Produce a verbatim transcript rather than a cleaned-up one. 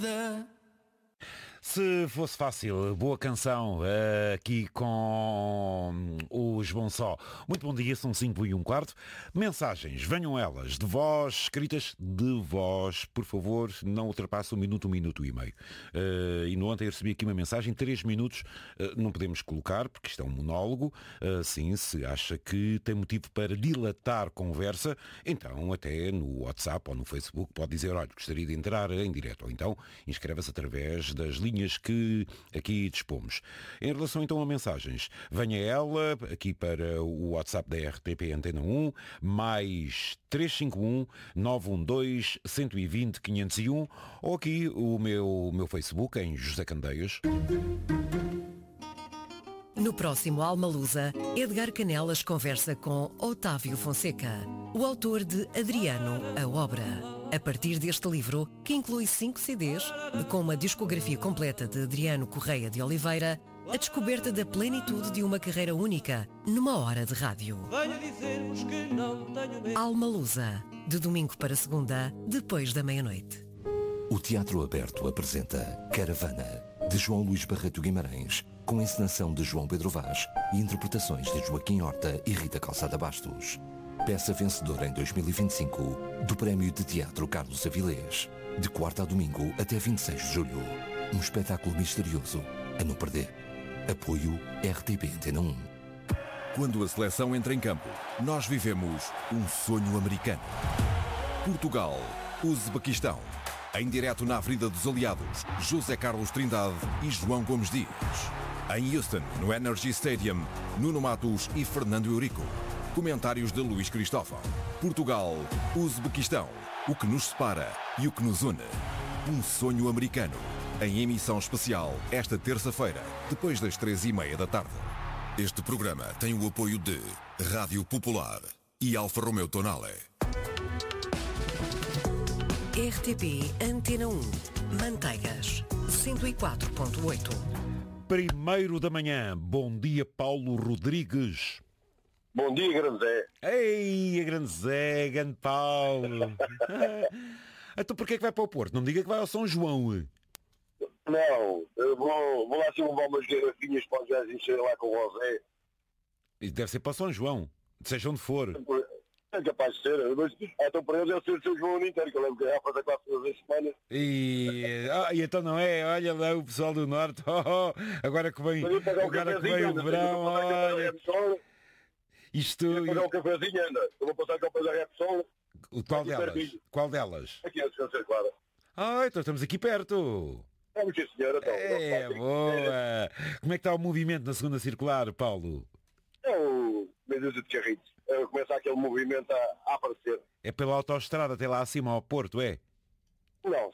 Se fosse fácil, boa canção uh, aqui com os Bom Só. Muito bom dia, são cinco e um quarto. Mensagens, venham elas, de voz, escritas de voz, por favor, não ultrapasse um minuto, um minuto e meio. Uh, e no ontem eu recebi aqui uma mensagem, três minutos, uh, não podemos colocar, porque isto é um monólogo. Uh, sim, se acha que tem motivo para dilatar conversa, então até no WhatsApp ou no Facebook pode dizer, olha, gostaria de entrar em direto. Ou então inscreva-se através das linhas que aqui dispomos. Em relação então a mensagens, venha ela aqui para o WhatsApp da R T P Antena um, mais três cinco um, nove um dois, um dois zero, cinco zero um, ou aqui o meu, meu Facebook em José Candeias. No próximo Almalusa, Edgar Canelas conversa com Otávio Fonseca, o autor de Adriano, a obra. A partir deste livro, que inclui cinco C Ds, com uma discografia completa de Adriano Correia de Oliveira, a descoberta da plenitude de uma carreira única, numa hora de rádio. Almalusa, de domingo para segunda, depois da meia-noite. O Teatro Aberto apresenta Caravana, de João Luís Barreto Guimarães, com encenação de João Pedro Vaz e interpretações de Joaquim Horta e Rita Calçada Bastos. Peça vencedora em dois mil e vinte e cinco do Prémio de Teatro Carlos Avilés. De quarta a domingo até vinte e seis de julho. Um espetáculo misterioso a não perder. Apoio R T P Antena um. Quando a seleção entra em campo, nós vivemos um sonho americano. Portugal, Uzbequistão. Em direto na Avenida dos Aliados, José Carlos Trindade e João Gomes Dias. Em Houston, no Energy Stadium, Nuno Matos e Fernando Eurico. Comentários de Luís Cristóvão. Portugal, Uzbequistão. O que nos separa e o que nos une. Um sonho americano. Em emissão especial, esta terça-feira, depois das três e meia da tarde. Este programa tem o apoio de Rádio Popular e Alfa Romeo Tonale. R T P Antena um. Manteigas, cento e quatro ponto oito. Primeiro da manhã. Bom dia, Paulo Rodrigues. Bom dia, grande Zé. Ei, grande Zé, grande Paulo. Então porquê é que vai para o Porto? Não me diga que vai ao São João. Não, eu vou, vou lá levar umas garrafinhas para os gajos encherem lá com o Rosé. Isso deve ser para o São João, seja onde for. É capaz de ser, mas então para eles é ser o São João inteiro, que eu levo garrafas a quase todas as semanas. E, ah, e então não é, olha lá o pessoal do Norte, oh, oh, agora que vem, agora que vem o verão, olha... Isto... Eu vou pagar um cafezinho, anda. Eu vou passar cá para a Repsol. Qual delas? Qual delas? Aqui a Descanso Clara. Ah, então estamos aqui perto. Vamos, sim, senhora. Então, é, boa. Como é que está o movimento na segunda circular, Paulo? É o meio dúzia de carritos. É, começa aquele movimento a, a aparecer. É pela autoestrada até lá acima ao Porto, é? Não,